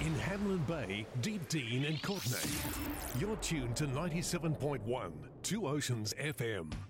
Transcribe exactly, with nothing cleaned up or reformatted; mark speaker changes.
Speaker 1: in Hamlin Bay, Deep Dean and Courtenay. You're tuned to ninety-seven point one, Two Oceans F M.